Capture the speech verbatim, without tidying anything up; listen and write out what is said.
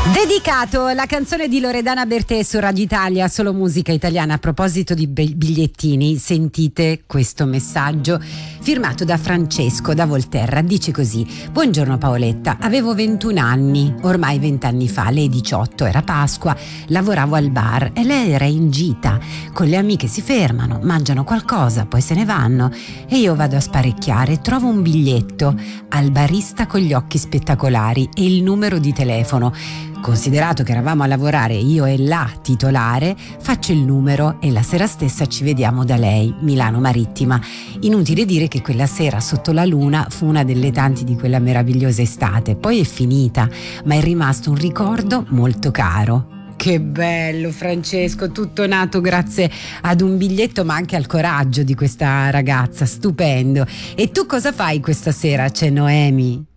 Dedicato la canzone di Loredana Bertè su Radio Italia, solo musica italiana. A proposito di bigliettini, sentite questo messaggio firmato da Francesco da Volterra. Dice così: buongiorno Paoletta, avevo ventuno anni, ormai vent'anni fa, lei diciotto, era Pasqua, lavoravo al bar e lei era in gita. Con le amiche si fermano, mangiano qualcosa, poi se ne vanno e io vado a sparecchiare, trovo un biglietto al barista con gli occhi spettacolari e il numero di telefono. Considerato che eravamo a lavorare io e la titolare, faccio il numero e la sera stessa ci vediamo da lei, Milano Marittima. Inutile dire che quella sera sotto la luna fu una delle tanti di quella meravigliosa estate. Poi è finita, ma è rimasto un ricordo molto caro. Che bello Francesco, tutto nato grazie ad un biglietto, ma anche al coraggio di questa ragazza, stupendo. E tu cosa fai questa sera? C'è Noemi?